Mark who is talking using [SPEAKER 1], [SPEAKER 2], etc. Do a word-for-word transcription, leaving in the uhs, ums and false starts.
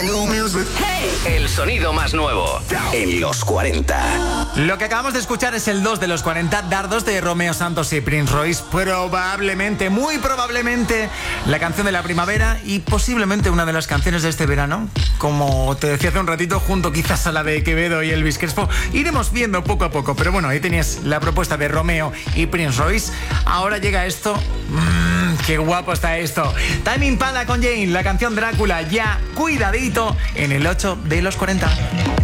[SPEAKER 1] El sonido más nuevo en los cuarenta.
[SPEAKER 2] Lo que acabamos de escuchar es el dos de los cuarenta, Dardos de Romeo Santos y Prince Royce. Probablemente, muy probablemente, la canción de la primavera y posiblemente una de las canciones de este verano. Como te decía hace un ratito, junto quizás a la de Quevedo y Elvis Crespo. Iremos viendo poco a poco, pero bueno, ahí tenías la propuesta de Romeo y Prince Royce. Ahora llega esto. Mmm, qué guapo está esto. Tame Impala con Jane, la canción Drácula, ya cuidadito en el ocho de los cuarenta.